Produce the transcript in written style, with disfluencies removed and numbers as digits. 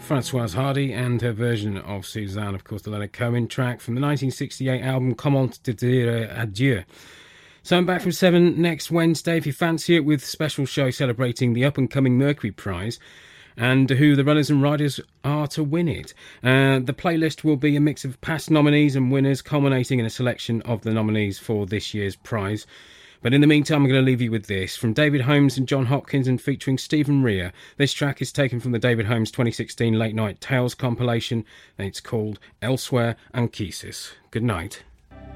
Françoise Hardy and her version of Suzanne, of course, the Leonard Cohen track from the 1968 album Comment te dire adieu. So I'm back from 7 next Wednesday if you fancy it, with special show celebrating the up-and-coming Mercury Prize and who the runners and riders are to win it. The playlist will be a mix of past nominees and winners, culminating in a selection of the nominees for this year's prize. But in the meantime, I'm going to leave you with this from David Holmes and John Hopkins and featuring Stephen Rea. This track is taken from the David Holmes 2016 Late Night Tales compilation, and it's called Elsewhere Anchises. Good night.